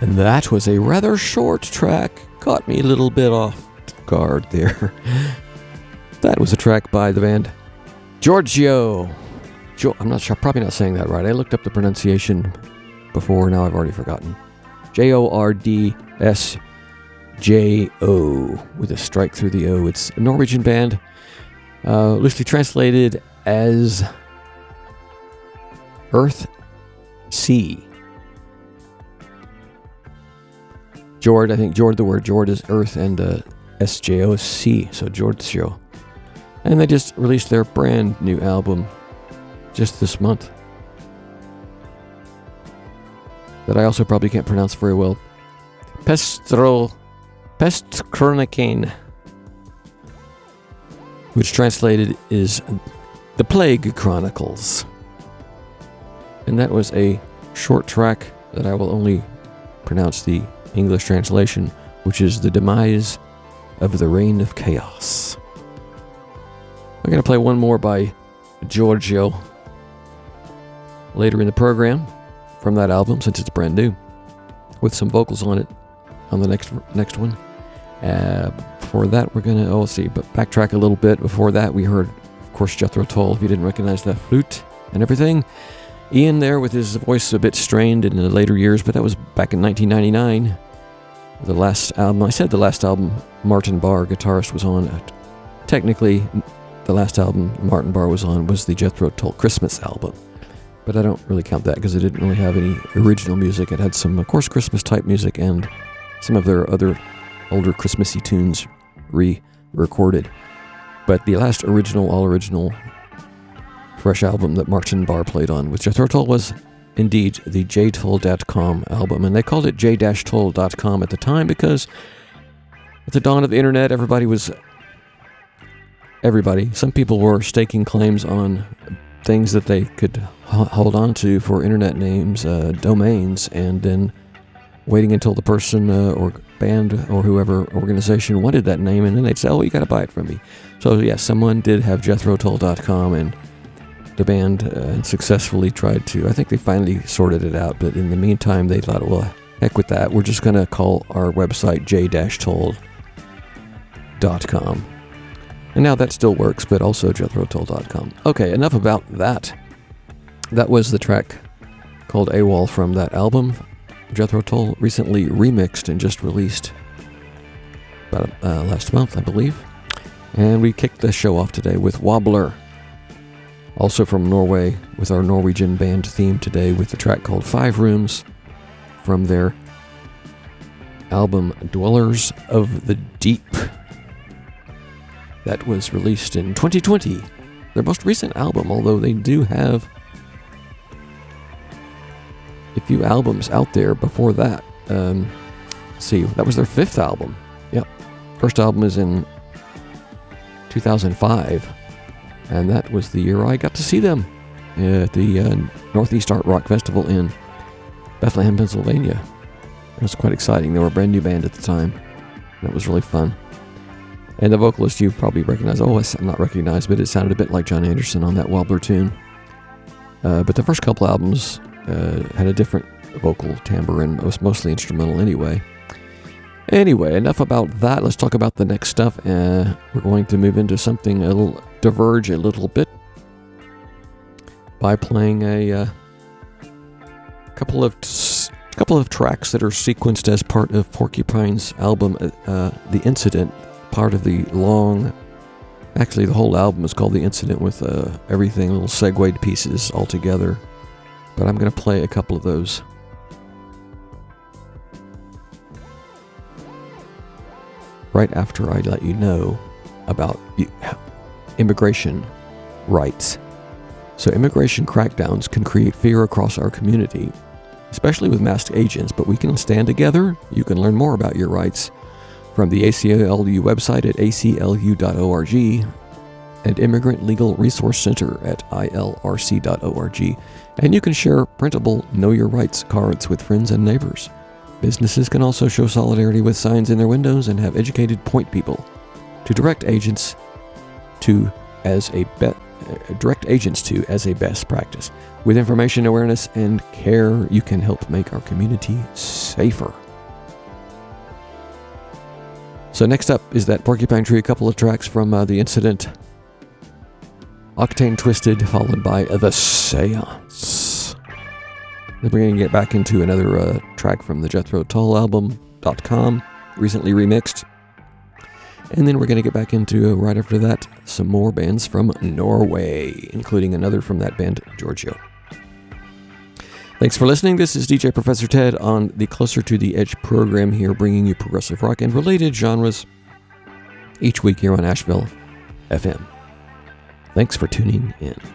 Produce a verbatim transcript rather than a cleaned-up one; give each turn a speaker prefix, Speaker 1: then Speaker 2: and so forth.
Speaker 1: And that was a rather short track. Caught me a little bit off guard there. That was a track by the band Giorgio. Jo- I'm not sure, probably not saying that right. I looked up the pronunciation before, now I've already forgotten. J O R D S J O with a strike through the O. It's a Norwegian band, uh, loosely translated as Earth Sea. Jord, I think Jord, the word Jord is earth, and uh, S J O is sea, so Giorgio. And they just released their brand new album just this month that I also probably can't pronounce very well. Pestro, Pestkroniken, which translated is The Plague Chronicles. And that was a short track that I will only pronounce the English translation, which is The Demise of the Reign of Chaos. I'm going to play one more by Giorgio later in the program from that album, since it's brand new, with some vocals on it on the next next one. Uh, before that, we're going to, oh, let's see, but backtrack a little bit. Before that, we heard, of course, Jethro Tull, if you didn't recognize that flute and everything. Ian there with his voice a bit strained in the later years, but that was back in nineteen ninety-nine. The last album, I said the last album Martin Barre, guitarist, was on. Technically, the last album Martin Barre was on was the Jethro Tull Christmas album. But I don't really count that because it didn't really have any original music. It had some, of course, Christmas-type music and some of their other older Christmassy tunes re-recorded. But the last original, all-original, fresh album that Martin Barre played on with Jethro Tull was indeed the j tull dot com album. And they called it j tull dot com at the time because at the dawn of the internet, everybody was... Everybody, some people were staking claims on things that they could h- hold on to for internet names, uh, domains, and then waiting until the person uh, or band or whoever organization wanted that name, and then they'd say, oh, you got to buy it from me. So, yes, someone did have jethro tull dot com, and the band uh, successfully tried to, I think they finally sorted it out, but in the meantime, they thought, well, heck with that. We're just going to call our website j tull dot com. And now that still works, but also jethro tull dot com. Okay, enough about that. That was the track called AWOL from that album. Jethro Tull recently remixed and just released about uh, last month, I believe. And we kicked the show off today with Wobbler, also from Norway, with our Norwegian band theme today with the track called Five Rooms from their album Dwellers of the Deep. That was released in twenty twenty. Their most recent album, although they do have a few albums out there before that. Um, let's see, that was their fifth album. Yep. First album is in two thousand five, and that was the year I got to see them at the uh, Northeast Art Rock Festival in Bethlehem, Pennsylvania. It was quite exciting. They were a brand new band at the time. That was really fun. And the vocalist you probably recognize, oh, I'm not recognized, but it sounded a bit like John Anderson on that Wobbler tune. Uh, but the first couple albums uh, had a different vocal timbre and was mostly instrumental anyway. Anyway, enough about that. Let's talk about the next stuff. Uh, we're going to move into something a little, diverge a little bit by playing a uh, couple of t- couple of tracks that are sequenced as part of Porcupine's album, uh, The Incident. Part of the long, actually the whole album is called The Incident with uh, everything, little segued pieces all together. But I'm going to play a couple of those. Right after I let you know about immigration rights. So immigration crackdowns can create fear across our community, especially with masked agents, but we can stand together. You can learn more about your rights from the A C L U website at a c l u dot org and Immigrant Legal Resource Center at i l r c dot org. And you can share printable Know Your Rights cards with friends and neighbors. Businesses can also show solidarity with signs in their windows and have educated point people to direct agents to as a bet direct agents to as a best practice. With information, awareness, and care, you can help make our community safer. So next up is that Porcupine Tree, a couple of tracks from uh, the incident. Octane Twisted, followed by The Seance. Then we're going to get back into another uh, track from the Jethro Tull album, .com, recently remixed. And then we're going to get back into, uh, right after that, some more bands from Norway, including another from that band, Giorgio. Thanks for listening. This is D J Professor Ted on the Closer to the Edge program here, bringing you progressive rock and related genres each week here on Asheville F M. Thanks for tuning in.